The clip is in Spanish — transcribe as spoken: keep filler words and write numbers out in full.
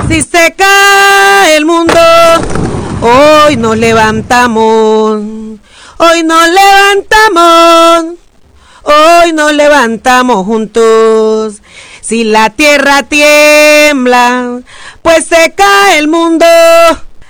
Si se cae el mundo, hoy nos levantamos, hoy nos levantamos, hoy nos levantamos juntos. Si la tierra tiembla, pues se cae el mundo.